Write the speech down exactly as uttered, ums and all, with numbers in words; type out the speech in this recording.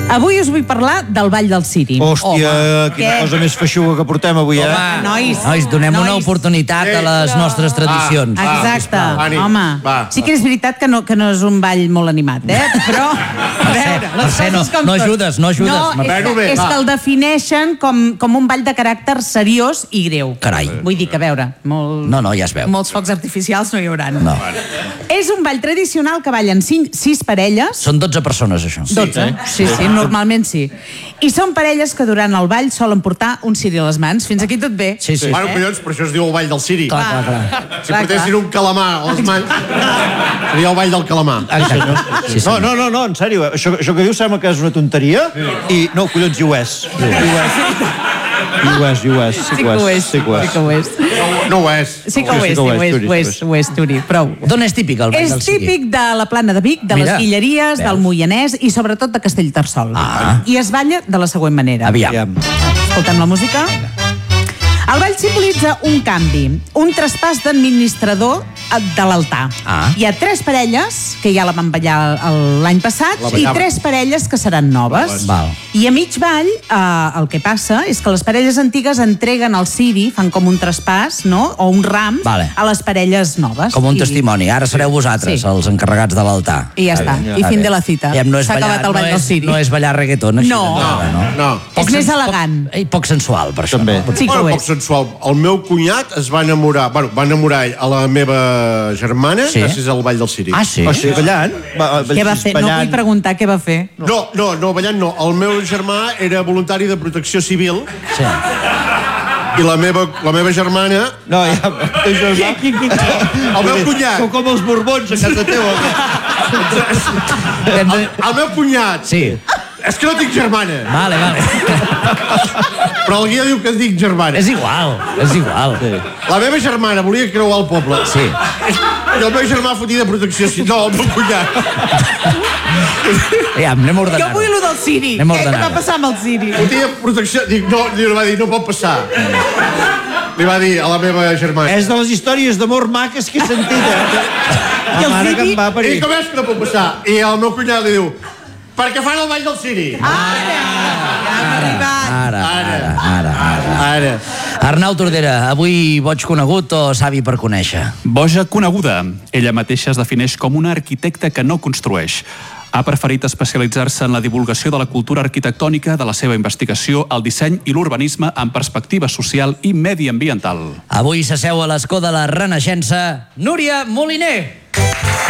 Avui us vull parlar del Ball del Ciri. Hòstia, Home, quina què? cosa més feixuga que portem avui, eh? Home, nois, nois, donem nois. una oportunitat a les nostres tradicions. Va, Exacte, va, va, home. va, sí que és veritat que no, que no és un ball molt animat, eh? Però, a veure, les Mercè, no, coses com no són. ajudes, no ajudes. No, és, Bueno, que, bé, és va. que el defineixen com, com un ball de caràcter seriós i greu. Carai. Vull dir que, a veure, molt, No, no, ja es veu. molts focs artificials no hi haurà. No. És un ball tradicional que ballen cinc, sis parelles. Són dotze persones, això. dotze, sí, sí, normalment sí. I són parelles que durant el ball solen portar un ciri a les mans. Fins aquí tot bé. Sí, sí. Bueno, collons, per això es diu el ball del Ciri. Clar, clar, clar. Si portessin un calamar a les mans, seria el ball del calamar. Exacte. Sí, sí. No, no, no, no, en sèrio, això, això que dius sembla que és una tonteria i no, collons, i ho és. I ho és. I ho és, i ho és. Sí que ho és, sí que ho és. No ho és. Sí que ho és, sí, ho és, ho és, ho és, Turi, prou. D'on és típic el ball És del Ciri? típic de la Plana de Vic, de Mira, les Guilleries, del veus? Moianès i sobretot de Castellterçol. Ah. I es balla de la següent manera. Aviam. Escoltem la música. El ball simbolitza un canvi, un traspàs d'administrador de l'altar. Ah. Hi ha tres parelles, que ja la van ballar el- l'any passat, La i ballaven. tres parelles que seran noves. Val. I a mig ball, eh, el que passa és que les parelles antigues entreguen el ciri, fan com un traspàs, no?, o un ram, Vale. a les parelles noves. Com un I- testimoni. Ara sereu vosaltres, Sí. els encarregats de l'altar. I ja està. I Està fin bé. de la cita. Ja no és S'ha ballar, acabat el ball no del és, Ciri. no és ballar reggaeton, així No. d'entrada, no? No. És més sens- elegant. Poc, i poc sensual, per això. També. No? Sí que ho Bueno, és. poc sensual. El meu cunyat es va enamorar, bueno, va enamorar ell a la meva germana Sí? gràcies al ball del Ciri. Ah, sí? O sigui, ballant. Va, Què va fer? No vull preguntar què va fer. No, no, no, ballant no. El meu germà era voluntari de protecció civil Sí. i la meva, la meva germana... No, ja... El meu cunyat. Sou com els borbons a casa teva. El, el meu cunyat. Sí. És que no tinc germana. Vale, vale. Però el guia diu que tinc germana. És igual, és igual. Sí. La meva germana volia creuar el poble. Sí. I el meu germà fotia de protecció civil. No, el meu cunyat. Ja, anem Jo ordenant. vull lo del Ciri. Anem Què, què ordenant. va passar amb el Ciri? Fotia protecció... Dic, no, li va dir, no pot passar. Li va dir a la meva germana. És de les històries d'amor maques que he sentit, eh? I el La mare que Ciri? em va I parir. com és que no pot passar? I el meu cunyat li diu, perquè fan el ball del Ciri. Ara! Ja hem arribat. Ara, ara, ara, ara. Ara. Arnau Tordera, avui boig conegut o savi per conèixer? Boja coneguda. Ella mateixa es defineix com una arquitecta que no construeix. Ha preferit especialitzar-se en la divulgació de la cultura arquitectònica, de la seva investigació, el disseny i l'urbanisme en perspectiva social i mediambiental. Avui s'asseu a l'escó de la Renaixença, Núria Moliner.